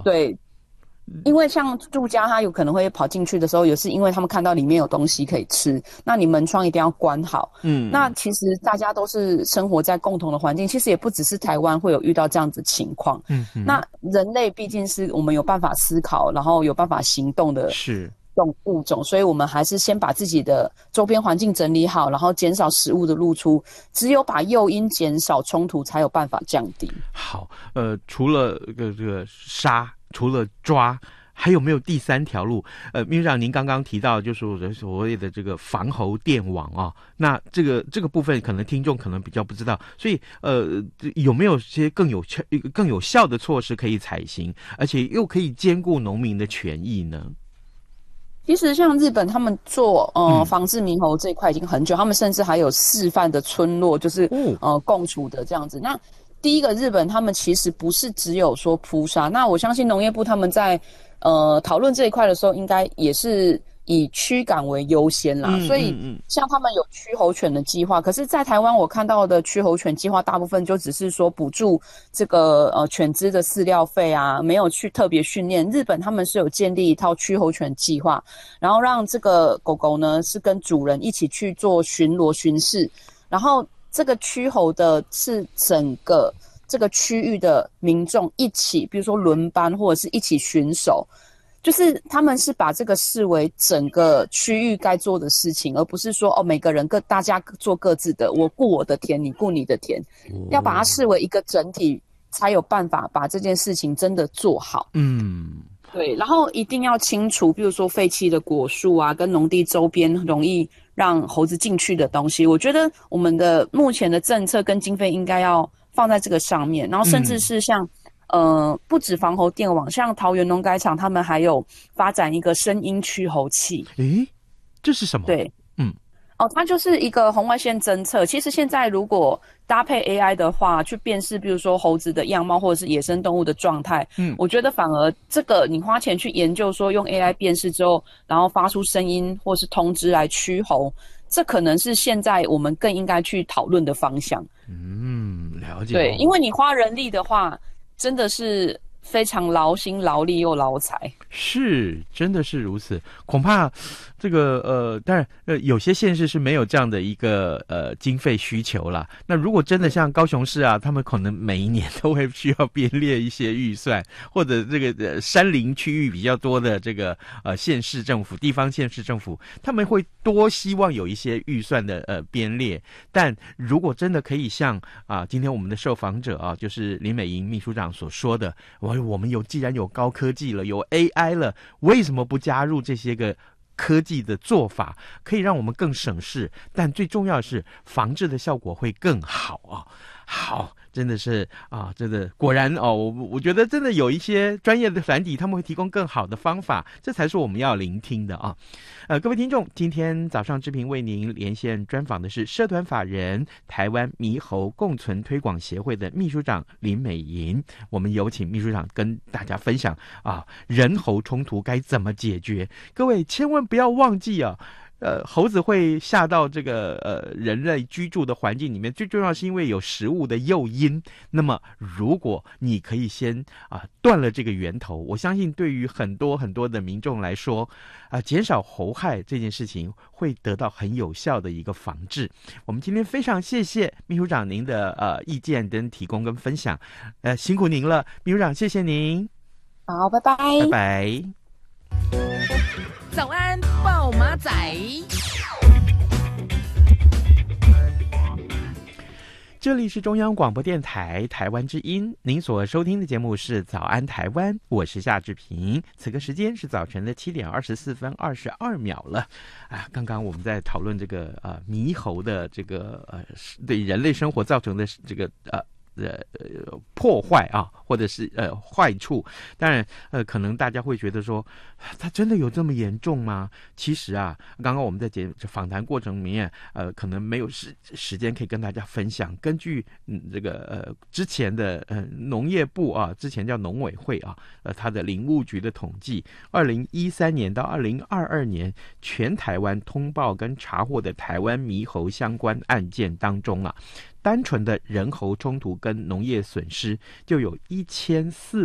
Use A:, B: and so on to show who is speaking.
A: 对，因为像住家，他有可能会跑进去的时候，也是因为他们看到里面有东西可以吃，那你门窗一定要关好。那其实大家都是生活在共同的环境，其实也不只是台湾会有遇到这样子情况。那人类毕竟是我们有办法思考，然后有办法行动的
B: 是
A: 动物种，所以我们还是先把自己的周边环境整理好，然后减少食物的露出，只有把诱因减少，冲突才有办法降低。
B: 好，除了这个杀，除了抓，还有没有第三条路？秘书长，您刚刚提到就是所谓的这个防猴电网啊，那这个部分可能听众可能比较不知道，所以有没有些更有效的措施可以采行，而且又可以兼顾农民的权益呢？
A: 其实像日本他们做防治猕猴这一块已经很久，他们甚至还有示范的村落，就是共处的这样子。那第一个日本他们其实不是只有说扑杀，那我相信农业部他们在讨论这一块的时候，应该也是以驱赶为优先啦。所以像他们有驱猴犬的计划，可是在台湾我看到的驱猴犬计划大部分就只是说补助这个犬只的饲料费啊，没有去特别训练。日本他们是有建立一套驱猴犬计划，然后让这个狗狗呢是跟主人一起去做巡逻巡视，然后这个驱猴的是整个这个区域的民众一起，比如说轮班或者是一起巡守，就是他们是把这个视为整个区域该做的事情，而不是说每个人大家做各自的，我顾我的田，你顾你的田，要把它视为一个整体，才有办法把这件事情真的做好。对，然后一定要清除，比如说废弃的果树啊，跟农地周边容易让猴子进去的东西。我觉得我们的目前的政策跟经费应该要放在这个上面，然后甚至是像不止防猴电网，像桃园农改场他们还有发展一个声音驱猴器。
B: 诶，这是什么？
A: 对，它就是一个红外线侦测。其实现在如果搭配 AI 的话，去辨识比如说猴子的样貌或者是野生动物的状态，我觉得反而这个你花钱去研究说用 AI 辨识之后，然后发出声音或是通知来驱猴，这可能是现在我们更应该去讨论的方向。
B: 了解。
A: 对，因为你花人力的话，真的是非常劳心劳力又劳财。
B: 是，真的是如此。恐怕这个当然有些县市是没有这样的一个经费需求啦。那如果真的像高雄市啊，他们可能每一年都会需要编列一些预算，或者这个山林区域比较多的这个县市政府、地方县市政府，他们会多希望有一些预算的编列。但如果真的可以像今天我们的受访者啊，就是林美莹秘书长所说的，我们既然有高科技了，有 AI 了，为什么不加入这些个科技的做法，可以让我们更省事，但最重要的是防治的效果会更好啊！好，真的是真的果然我觉得真的有一些专业的团体，他们会提供更好的方法，这才是我们要聆听的啊！各位听众，今天早上之平为您连线专访的是社团法人台湾猕猴共存推广协会的秘书长林美莹，我们有请秘书长跟大家分享人猴冲突该怎么解决。各位千万不要忘记猴子会下到这个人类居住的环境里面，最重要是因为有食物的诱因。那么如果你可以先断了这个源头，我相信对于很多很多的民众来说减少猴害这件事情会得到很有效的一个防治。我们今天非常谢谢秘书长您的意见跟提供跟分享，辛苦您了，秘书长，谢谢您。
A: 好，拜拜，
B: 拜拜。
C: 早安，暴马仔。
B: 这里是中央广播电台台湾之音，您所收听的节目是早安台湾，我是夏志平。此刻时间是早晨的7点24分22秒了刚刚我们在讨论这个猕猴的这个对人类生活造成的这个破坏或者是坏处。当然可能大家会觉得说它真的有这么严重吗？其实刚刚我们在访谈过程里面可能没有时间可以跟大家分享。根据这个之前的农业部之前叫农委会它的林务局的统计，2013年到2022年全台湾通报跟查获的台湾猕猴相关案件当中单纯的人猴冲突跟农业损失就有1400